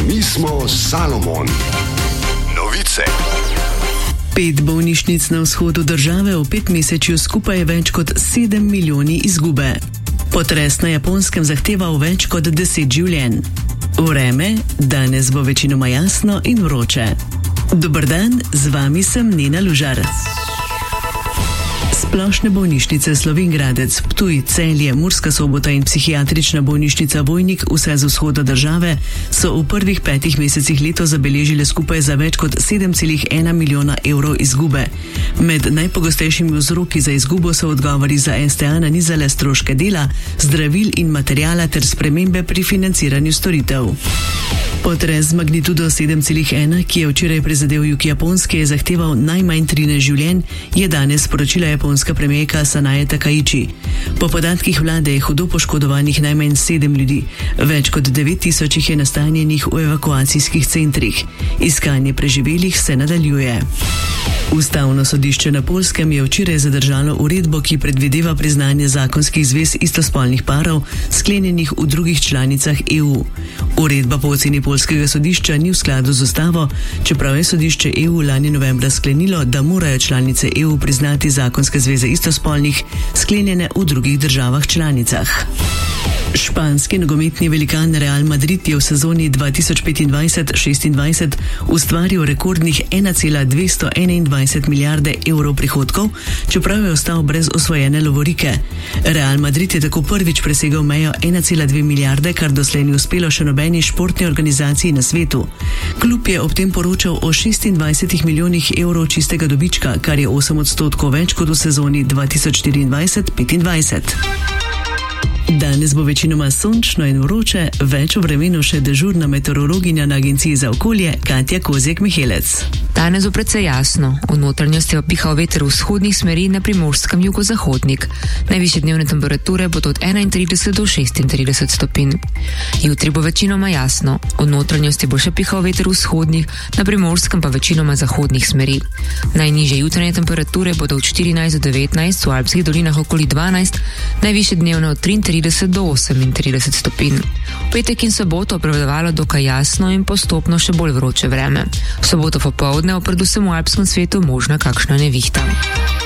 Mi smo Salomon. Novice. 5 bolnišnic na vzhodu države v 5 mesečju skupaj več kot 7 milijoni izgube. Potres na Japonskem zahteval več kot 10 življenj. Vreme, danes bo večinoma jasno in vroče. Dober dan, z vami sem Nina Lužar. Splošne bolnišnice Slovenj Gradec, Ptuj, Celje, Murska Sobota in psihiatrična bolnišnica Vojnik, vse z vzhoda države, so v prvih 5 mesecih letos zabeležile skupaj za več kot 7,1 milijona evrov izgube. Med najpogostejšimi vzroki za izgubo so odgovori za STA nanizale stroške dela, zdravil in materijala ter spremembe pri financiranju storitev. Potres z magnitudo 7,1, ki je včeraj prizadel jug Japonske, je zahteval najmanj 13 življenj, je danes sporočila japonska premijerka Sanae Takaichi. Po podatkih vlade je hudo poškodovanih najmanj 7 ljudi. Več kot 9,000 jih je nastanjenih v evakuacijskih centrih. Iskanje preživelih se nadaljuje. Ustavno sodišče na Poljskem je včeraj zadržalo uredbo, ki predvideva priznanje zakonskih zvez istospolnih parov, sklenjenih v drugih članicah EU. Uredba po oceni poljskega sodišča ni v skladu z ustavo, čeprav je sodišče EU lani novembra sklenilo, da morajo članice EU priznati zakonske zveze istospolnih, sklenjene v drugih državah članicah. Španski nogometni velikan Real Madrid je v sezoni 2025-26 ustvaril rekordnih 1,221 milijarde evrov prihodkov, čeprav je ostal brez osvojene lovorike. Real Madrid je tako prvič presegel mejo 1,2 milijarde, kar doslej ni uspelo še nobeni športni organizaciji na svetu. Klub je ob tem poročal o 26 milijonih evrov čistega dobička, kar je 8% več kot v sezoni 2024-25. Danes bo večinoma sončno in vroče, več v vremenu še dežurna meteorologinja na Agenciji za okolje Katja Kozjek-Mihelec. Danes bo precej jasno. V notranjosti bo pihal veter vzhodnih smeri, na Primorskem jugozahodnik. Najvišje dnevne temperature bodo od 31 do 36 stopinj. Jutri bo večinoma jasno. V notranjosti bo še pihal veter vzhodnih, na Primorskem pa večinoma zahodnih smeri. Najnižje jutranje temperature bodo od 14 do 19, v alpskih dolinah okoli 12, najvišje dnevne od 33 do 38 stopinj. V petek in soboto prevladovalo dokaj jasno in postopno še bolj vroče vreme. V soboto popoldne, predvsem v alpskem svetu, možna kakšna nevihta.